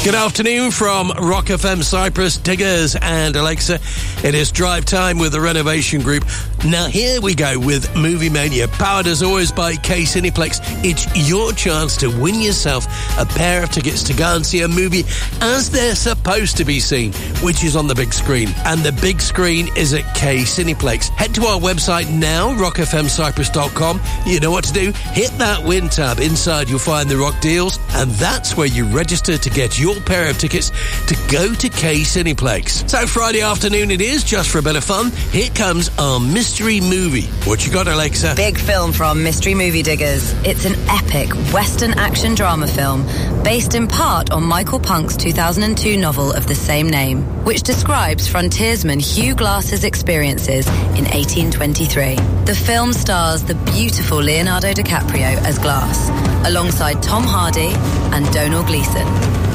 Good afternoon from Rock FM Cyprus, Diggers and Alexa. It is drive time with the Renovation Group. Now here we go with Movie Mania, powered as always by K Cineplex. It's your chance to win yourself a pair of tickets to go and see a movie as they're supposed to be seen, which is on the big screen. And the big screen is at K Cineplex. Head to our website now, rockfmcyprus.com. You know what to do. Hit that win tab. Inside you'll find the rock deals, and that's where you register to get your pair of tickets to go to K Cineplex. So Friday afternoon it is, just for a bit of fun. Here comes our mystery movie. What you got, Alexa? Big film from Mystery Movie Diggers. It's an epic Western action drama film based in part on Michael Punk's 2002 novel of the same name, which describes frontiersman Hugh Glass's experiences in 1823. The film stars the beautiful Leonardo DiCaprio as Glass, alongside Tom Hardy and Domhnall Gleeson.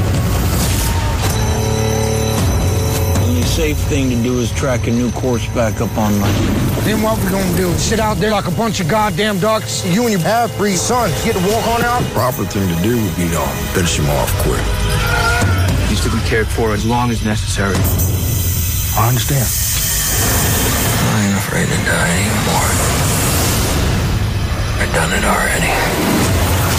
The safe thing to do is track a new course back up online. Then what we gonna do? Sit out there like a bunch of goddamn ducks? You and your half-breed son get to walk on out? The proper thing to do would be to finish him off quick. He's to be cared for as long as necessary. I understand. I ain't afraid to die anymore. I've done it already.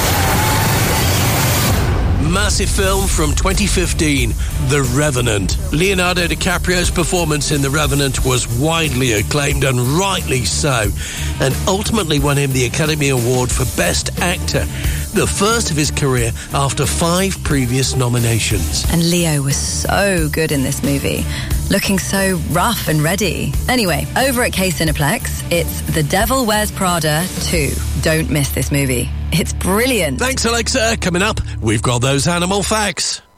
Massive film from 2015, The Revenant. Leonardo DiCaprio's performance in The Revenant was widely acclaimed, and rightly so, and ultimately won him the Academy Award for Best Actor, the first of his career after 5 previous nominations. And Leo was so good in this movie, looking so rough and ready. Anyway, over at K Cineplex, it's The Devil Wears Prada 2. Don't miss this movie. It's brilliant. Thanks, Alexa. Coming up, we've got those animal facts.